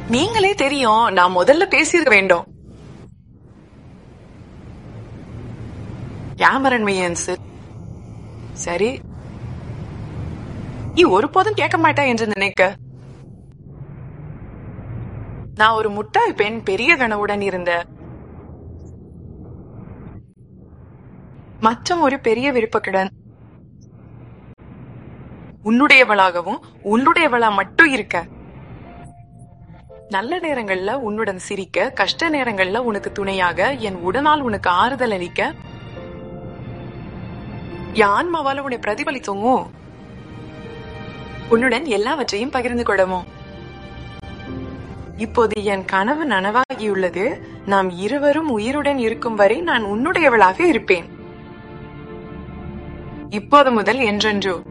நீங்களே தெரியும், நான் முதல்ல பேசியிருக்க வேண்டும். சரி, நீ ஒருபோதும் கேட்க மாட்டா என்று நினைக்க. நான் ஒரு முட்டாள் பெண், பெரிய கனவுடன் இருந்த மற்றும் ஒரு பெரிய விருப்பத்துடன் உன்னுடையவளாகவும் உன்னுடையவளா மட்டும் இருக்க. நல்ல நேரங்கள்ல உன்னுடன் சிரிக்க, கஷ்ட நேரங்கள்ல உனக்கு துணையாக, என் உடனால் உனக்கு ஆறுதல் அளிக்க, என் ஆன்மாவால உன்னை பிரதிபலித்தோமோ, உன்னுடன் எல்லாவற்றையும் பகிர்ந்து கொள்ளவும். இப்போது என் கனவு நனவாகியுள்ளது. நாம் இருவரும் உயிருடன் இருக்கும் வரை நான் உன்னுடையவளாக இருப்பேன். இப்போது முதல் என்றென்றோ.